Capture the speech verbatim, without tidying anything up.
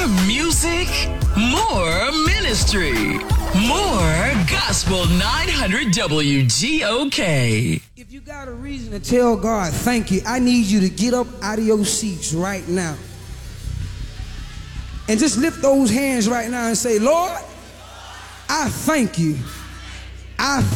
music, more ministry, more Gospel nine hundred W G O K. If you got a reason to tell God thank you, I need you to get up out of your seats right now. And just lift those hands right now and say, Lord, I thank you. I